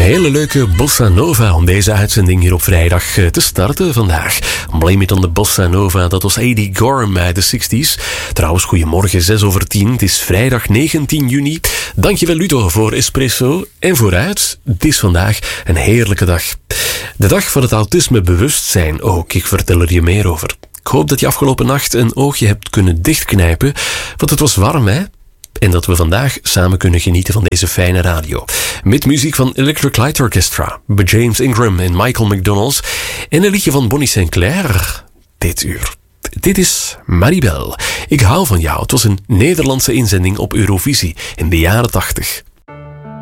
hele leuke bossa nova om deze uitzending hier op vrijdag te starten vandaag. Blame It on the Bossa Nova, dat was Eddie Gorham uit de 60s. Trouwens, goedemorgen, 6:10. Het is vrijdag 19 juni. Dankjewel Ludo voor Espresso. En vooruit, het is vandaag een heerlijke dag. De dag van het autismebewustzijn ook. Ik vertel er je meer over. Ik hoop dat je afgelopen nacht een oogje hebt kunnen dichtknijpen, want het was warm, hè? En dat we vandaag samen kunnen genieten van deze fijne radio. Met muziek van Electric Light Orchestra, bij James Ingram en Michael McDonald. En een liedje van Bonnie Sinclair dit uur. Dit is Maribel. Ik hou van jou. Het was een Nederlandse inzending op Eurovisie in de jaren 80.